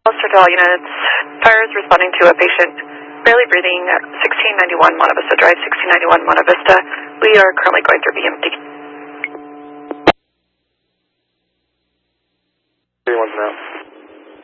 Ulster to all units. Fire is responding to a patient barely breathing at 1691 Monte Vista Drive, 1691 Monte Vista. We are currently going through BMD.